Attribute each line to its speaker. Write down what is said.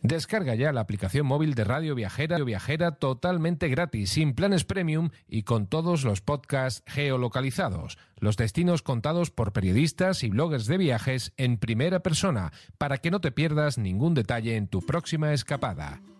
Speaker 1: Descarga ya la aplicación móvil de Radio Viajera totalmente gratis, sin planes premium y con todos los podcasts geolocalizados. Los destinos contados por periodistas y bloggers de viajes en primera persona, para que no te pierdas ningún detalle en tu próxima escapada.